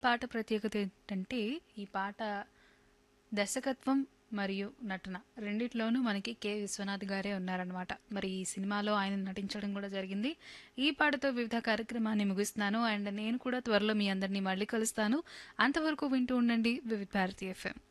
పాట ప్రత్యేకత ఏంటంటే, ఈ పాట దర్శకత్వం మరియు నటన రెండిట్లోనూ మనకి కె. విశ్వనాథ్ గారే ఉన్నారనమాట. మరి ఈ సినిమాలో ఆయన నటించడం కూడా జరిగింది. ఈ పాటతో వివిధ కార్యక్రమాన్ని ముగిస్తున్నాను. అండ్ నేను కూడా త్వరలో మీ అందరినీ మళ్ళీ కలుస్తాను. అంతవరకు వింటూ ఉండండి వివిధ భారతి ఎఫ్ఎం.